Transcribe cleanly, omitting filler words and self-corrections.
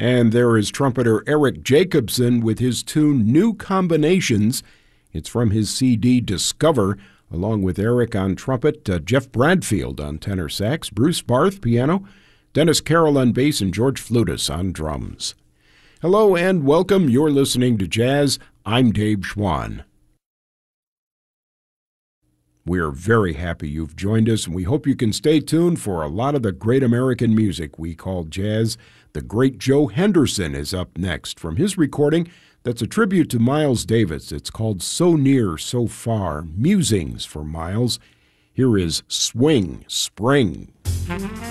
And there is trumpeter Eric Jacobson with his tune New Combinations. It's from his CD Discover, along with Eric on trumpet, Jeff Bradfield on tenor sax, Bruce Barth piano, Dennis Carroll on bass, and George Flutis on drums. Hello and welcome. You're listening to Jazz. I'm Dave Schwann. We're very happy you've joined us, and we hope you can stay tuned for a lot of the great American music we call jazz. The great Joe Henderson is up next from his recording that's a tribute to Miles Davis. It's called So Near, So Far, Musings for Miles. Here is Swing Spring.